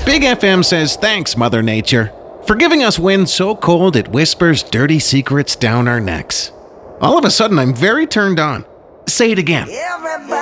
Big FM says thanks, Mother Nature, for giving us wind so cold it whispers dirty secrets down our necks. All of a sudden, I'm very turned on. Say it again. Everybody